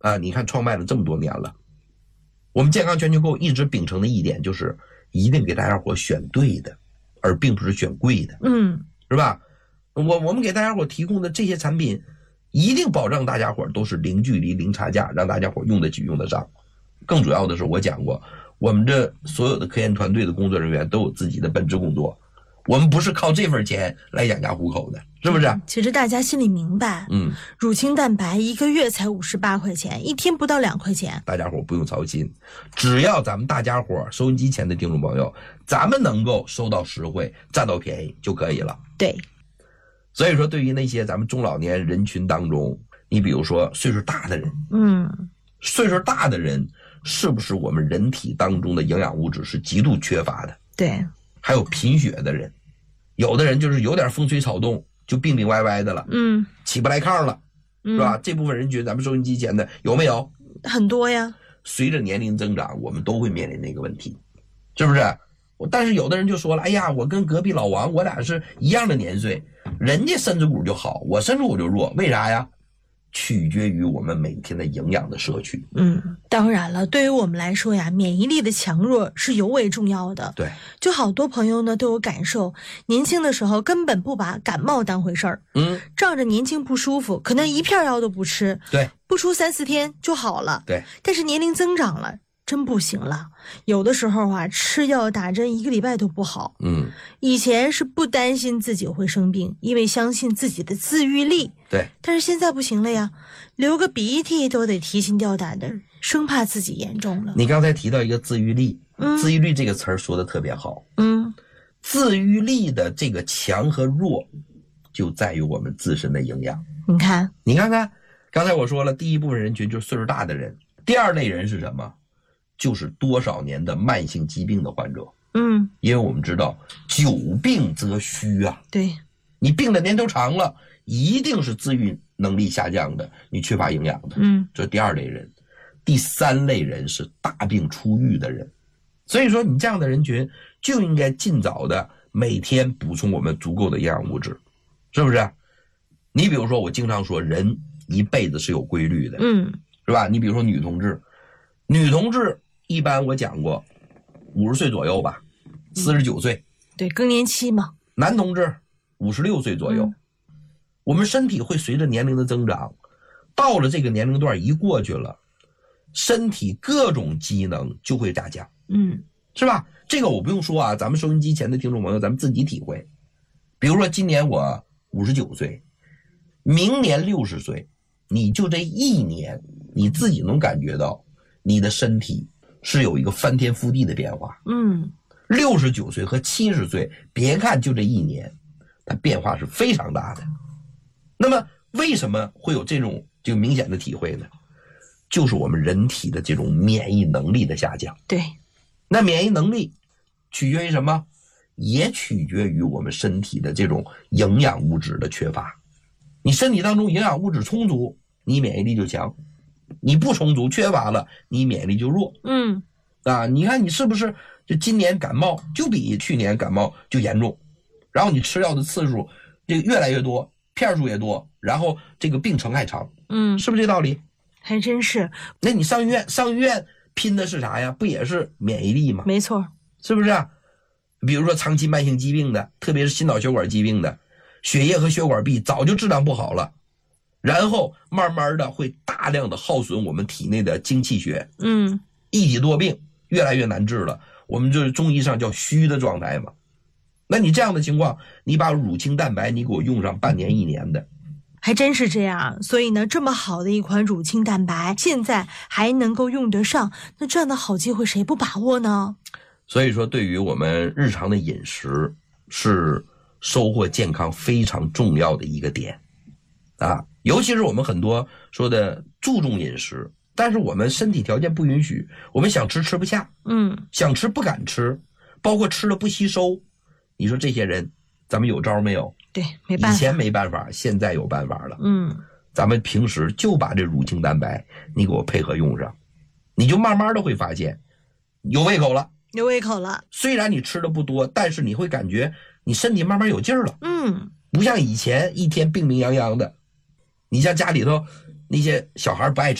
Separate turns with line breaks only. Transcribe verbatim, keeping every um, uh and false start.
啊，你看创办了这么多年了，我们健康全球购一直秉承的一点就是一定给大家伙选对的，而并不是选贵的，
嗯，
是吧？我我们给大家伙提供的这些产品，一定保证大家伙都是零距离、零差价，让大家伙用得起、用得上。更主要的是，我讲过，我们这所有的科研团队的工作人员都有自己的本职工作，我们不是靠这份钱来养家糊口的，是不是？
其实大家心里明白，
嗯，
乳清蛋白一个月才五十八块钱，一天不到两块钱，
大家伙不用操心，只要咱们大家伙收音机前的听众朋友，咱们能够收到实惠、占到便宜就可以了。
对，
所以说，对于那些咱们中老年人群当中，你比如说岁数大的人，
嗯，
岁数大的人是不是我们人体当中的营养物质是极度缺乏的？
对，
还有贫血的人，有的人就是有点风吹草动就病病歪歪的了，
嗯，
起不来炕了，
嗯
是吧？这部分人群咱们收音机前的有没有？
很多呀。
随着年龄增长，我们都会面临那个问题，是不是？但是有的人就说了，哎呀，我跟隔壁老王我俩是一样的年岁，人家身子骨就好，我身子骨就弱，为啥呀？取决于我们每天的营养的摄取。
嗯，当然了，对于我们来说呀，免疫力的强弱是尤为重要的。
对，
就好多朋友呢都有感受，年轻的时候根本不把感冒当回事儿，
嗯，
仗着年轻不舒服，可能一片药都不吃，
对，
不出三四天就好了。
对，
但是年龄增长了，真不行了，有的时候啊，吃药打针一个礼拜都不好。
嗯，
以前是不担心自己会生病，因为相信自己的自愈力。
对，
但是现在不行了呀，流个鼻涕都得提心吊胆的，生怕自己严重了。
你刚才提到一个自愈力，
嗯
自愈力这个词儿说的特别好。
嗯，
自愈力的这个强和弱，就在于我们自身的营养。
你看，
你看看，刚才我说了，第一部分人群就是岁数大的人，第二类人是什么？就是多少年的慢性疾病的患者。
嗯，
因为我们知道久病则虚啊，
对，
你病的年头长了，一定是自愈能力下降的，你缺乏营养的。
嗯，
这是第二类人。第三类人是大病初愈的人，所以说你这样的人群就应该尽早的每天补充我们足够的营养物质，是不是？你比如说，我经常说人一辈子是有规律的，
嗯，
是吧？你比如说女同志，女同志一般我讲过五十岁左右吧，四十九岁，
对，更年期嘛。
男同志五十六岁左右，
嗯，
我们身体会随着年龄的增长，到了这个年龄段一过去了，身体各种机能就会下降，
嗯，
是吧？这个我不用说啊，咱们收音机前的听众朋友咱们自己体会。比如说今年我五十九岁，明年六十岁，你就这一年你自己能感觉到你的身体是有一个翻天覆地的变化。
嗯，
六十九岁和七十岁，别看就这一年，它变化是非常大的。那么为什么会有这种这个明显的体会呢？就是我们人体的这种免疫能力的下降。
对，
那免疫能力取决于什么？也取决于我们身体的这种营养物质的缺乏。你身体当中营养物质充足，你免疫力就强；你不充足缺乏了，你免疫力就弱。
嗯，
啊，你看你是不是就今年感冒就比去年感冒就严重，然后你吃药的次数这个越来越多，片数也多，然后这个病程还长。
嗯，
是不是这道理？
还真是。
那你上医院上医院拼的是啥呀？不也是免疫力吗？
没错，
是不是啊？比如说长期慢性疾病的，特别是心脑血管疾病的，血液和血管壁早就质量不好了，然后慢慢的会大量的耗损我们体内的精气血，
嗯，
一体多病越来越难治了，我们就是中医上叫虚的状态嘛。那你这样的情况，你把乳清蛋白你给我用上半年一年的，
还真是这样。所以呢，这么好的一款乳清蛋白现在还能够用得上，那这样的好机会谁不把握呢？
所以说对于我们日常的饮食是收获健康非常重要的一个点啊，尤其是我们很多说的注重饮食，但是我们身体条件不允许，我们想吃吃不下，
嗯，
想吃不敢吃，包括吃了不吸收，你说这些人咱们有招没有？
对，没办法，
以前没办法，现在有办法了。
嗯，
咱们平时就把这乳清蛋白你给我配合用上，你就慢慢的会发现有胃口了，
有胃口了。
虽然你吃的不多，但是你会感觉你身体慢慢有劲儿了。
嗯，
不像以前一天病病殃殃的。你像家里头那些小孩不爱吃